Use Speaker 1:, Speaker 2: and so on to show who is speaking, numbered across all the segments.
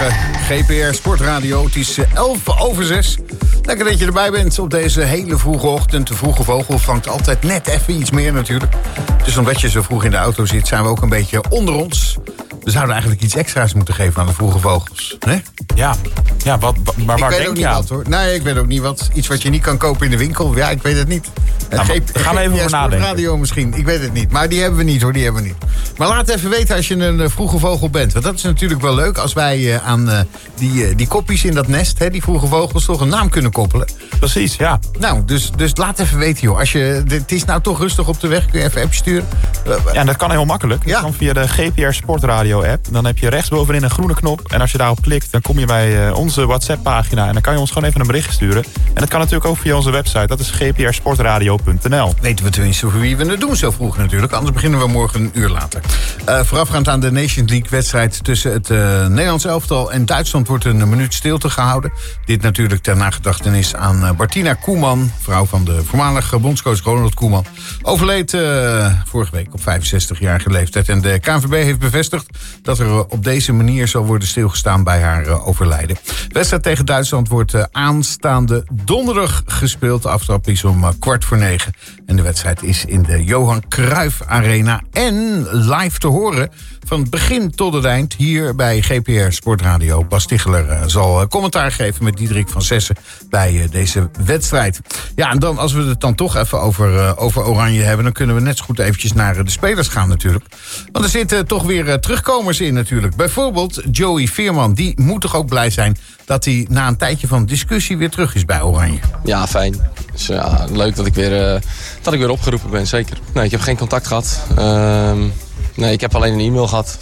Speaker 1: Goedemorgen, GPR Sportradio. Het is 6:11. Lekker dat je erbij bent op deze hele vroege ochtend. De vroege vogel vangt altijd net even iets meer natuurlijk. Dus omdat je zo vroeg in de auto zit, zijn we ook een beetje onder ons. We zouden eigenlijk iets extra's moeten geven aan de vroege vogels. Nee?
Speaker 2: Ja, maar waar denk je aan?
Speaker 1: Wat, hoor. Nee, ik weet ook niet wat. Iets wat je niet kan kopen in de winkel. Ja, ik weet het niet.
Speaker 2: Nou, gaan we even over nadenken.
Speaker 1: Radio misschien, ik weet het niet. Maar die hebben we niet hoor, die hebben we niet. Maar laat even weten als je een vroege vogel bent. Want dat is natuurlijk wel leuk als wij aan die koppies in dat nest, hè, die vroege vogels, toch een naam kunnen koppelen.
Speaker 2: Precies, ja.
Speaker 1: Nou, dus laat even weten joh. Het is nou toch rustig op de weg, kun je even appje sturen?
Speaker 2: Ja, en dat kan heel makkelijk. Dat kan via de GPR Sportradio app. Dan heb je rechtsbovenin een groene knop. En als je daarop klikt, dan kom je bij onze WhatsApp pagina. En dan kan je ons gewoon even een bericht sturen. En dat kan natuurlijk ook via onze website. Dat is gprsportradio.nl.
Speaker 1: Weten we tenminste voor wie we het doen zo vroeg natuurlijk. Anders beginnen we morgen een uur later. Voorafgaand aan de Nations League-wedstrijd tussen het Nederlands elftal en Duitsland wordt een minuut stilte gehouden. Dit natuurlijk ter nagedachtenis aan Martina Koeman, vrouw van de voormalige bondscoach Ronald Koeman. Overleed vorige week op 65-jarige leeftijd. En de KNVB heeft bevestigd dat er op deze manier zal worden stilgestaan bij haar overlijden. De wedstrijd tegen Duitsland wordt aanstaande donderdag gespeeld. De aftrap is om 8:45. En de wedstrijd is in de Johan Cruijff Arena. En live te horen van het begin tot het eind hier bij GPR Sportradio. Bas Ticheler zal commentaar geven met Diederik van Zessen bij deze wedstrijd. Ja, en dan als we het dan toch even over Oranje hebben, dan kunnen we net zo goed eventjes naar de spelers gaan natuurlijk. Want er zitten toch weer terugkomers in natuurlijk. Bijvoorbeeld Joey Veerman. Die moet toch ook blij zijn dat hij na een tijdje van discussie weer terug is bij Oranje.
Speaker 3: Ja, fijn. Dus ja, leuk dat ik weer opgeroepen ben, zeker. Nee, ik heb geen contact gehad. Nee, ik heb alleen een e-mail gehad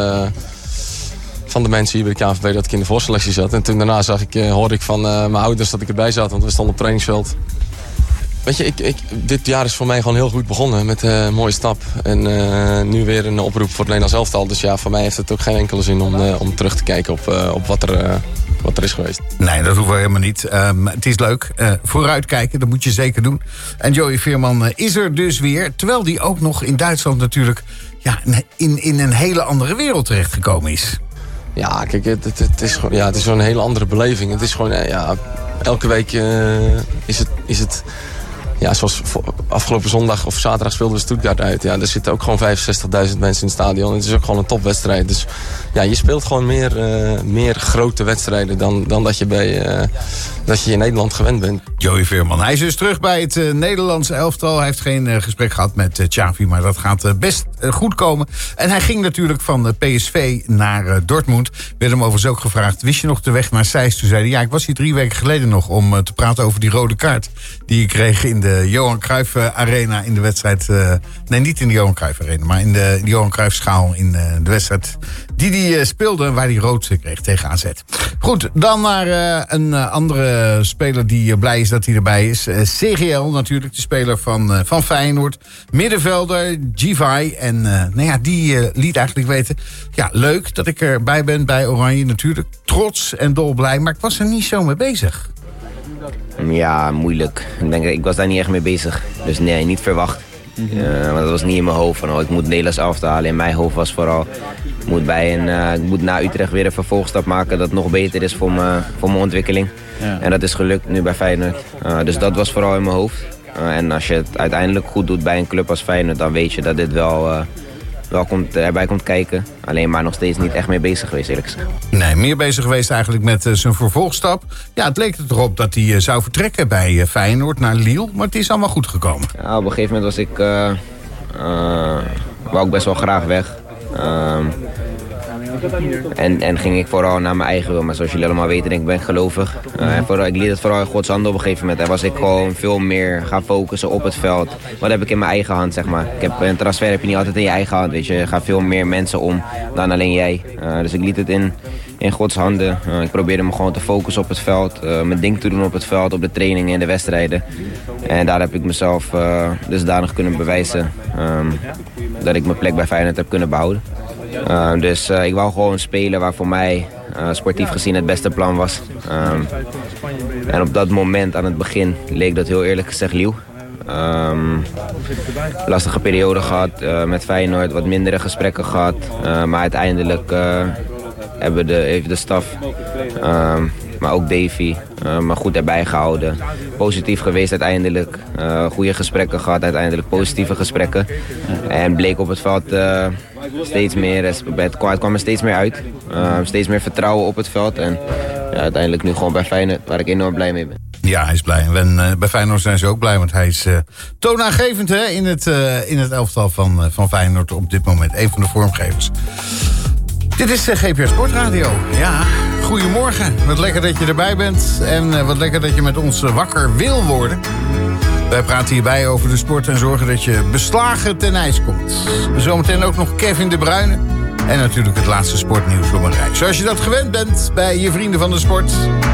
Speaker 3: van de mensen hier bij de KNVB dat ik in de voorselectie zat. En toen daarna hoorde ik van mijn ouders dat ik erbij zat, want we stonden op het trainingsveld. Weet je, dit jaar is voor mij gewoon heel goed begonnen met een mooie stap. En nu weer een oproep voor het Nederlands elftal. Dus ja, voor mij heeft het ook geen enkele zin om terug te kijken op wat er is geweest.
Speaker 1: Nee, dat hoeven we helemaal niet. Het is leuk. Vooruitkijken, dat moet je zeker doen. En Joey Veerman is er dus weer. Terwijl die ook nog in Duitsland natuurlijk in een hele andere wereld terechtgekomen is.
Speaker 3: Ja, kijk, het is zo'n hele andere beleving. Het is gewoon, elke week is het ja, zoals afgelopen zondag of zaterdag speelden we Stuttgart uit. Ja, er zitten ook gewoon 65.000 mensen in het stadion. Het is ook gewoon een topwedstrijd. Dus ja, je speelt gewoon meer grote wedstrijden dan dat je in Nederland gewend bent.
Speaker 1: Joey Veerman, hij is dus terug bij het Nederlandse elftal. Hij heeft geen gesprek gehad met Xavi, maar dat gaat best goed komen. En hij ging natuurlijk van PSV naar Dortmund. Werd hem overigens ook gevraagd, wist je nog de weg naar Zeist? Toen zei hij, ja, ik was hier 3 weken geleden nog om te praten over die rode kaart die ik kreeg in de Johan Cruijff Arena in de wedstrijd. Nee, niet in de Johan Cruijff Arena, maar in de Johan Cruijff schaal in de wedstrijd die speelde waar hij rood kreeg tegen AZ. Goed, dan naar een andere speler die blij is dat hij erbij is. CGL natuurlijk, de speler van Feyenoord. Middenvelder, Givai. En die liet eigenlijk weten, ja, leuk dat ik erbij ben bij Oranje natuurlijk. Trots en dolblij, maar ik was er niet zo mee bezig.
Speaker 4: Ja, moeilijk. Ik was daar niet echt mee bezig. Dus nee, niet verwacht. Want dat was niet in mijn hoofd. Van, ik moet Nederlands elftal halen. In mijn hoofd was vooral, ik moet na Utrecht weer een vervolgstap maken dat nog beter is voor mijn ontwikkeling. Ja. En dat is gelukt nu bij Feyenoord. Dus dat was vooral in mijn hoofd. En als je het uiteindelijk goed doet bij een club als Feyenoord, dan weet je dat dit wel erbij komt kijken. Alleen maar nog steeds niet echt mee bezig geweest, eerlijk gezegd.
Speaker 1: Nee, meer bezig geweest eigenlijk met zijn vervolgstap. Ja, het leek erop dat hij zou vertrekken bij Feyenoord naar Lille. Maar het is allemaal goed gekomen.
Speaker 4: Ja, op een gegeven moment wou ik best wel graag weg. En ging ik vooral naar mijn eigen wil. Maar zoals jullie allemaal weten, ben ik gelovig. Ik liet het vooral in Gods handen op een gegeven moment. En was ik gewoon veel meer gaan focussen op het veld. Wat heb ik in mijn eigen hand, zeg maar. Een transfer heb je niet altijd in je eigen hand. Weet je. Er gaan veel meer mensen om dan alleen jij. Dus ik liet het in Gods handen. Ik probeerde me gewoon te focussen op het veld. Mijn ding te doen op het veld, op de trainingen en de wedstrijden. En daar heb ik mezelf dusdanig kunnen bewijzen dat ik mijn plek bij Feyenoord heb kunnen behouden. Dus ik wou gewoon spelen waar voor mij sportief gezien het beste plan was. En op dat moment, aan het begin, leek dat heel eerlijk gezegd Lille. Lastige periode gehad met Feyenoord, wat mindere gesprekken gehad. Maar uiteindelijk heeft de staf, maar ook Davy, maar goed erbij gehouden. Positief geweest uiteindelijk. Goede gesprekken gehad, uiteindelijk positieve gesprekken. En bleek op het veld steeds meer, het kwam er steeds meer uit. Steeds meer vertrouwen op het veld. En uiteindelijk nu gewoon bij Feyenoord, waar ik enorm blij mee ben.
Speaker 1: Ja, hij is blij. En bij Feyenoord zijn ze ook blij, want hij is toonaangevend in het elftal van Feyenoord op dit moment. Een van de vormgevers. Dit is GPR Sportradio. Ja, goedemorgen. Wat lekker dat je erbij bent. En wat lekker dat je met ons wakker wil worden. Wij praten hierbij over de sport en zorgen dat je beslagen ten ijs komt. Zometeen ook nog Kevin De Bruyne. En natuurlijk het laatste sportnieuws op een rij. Zoals je dat gewend bent bij je vrienden van de sport.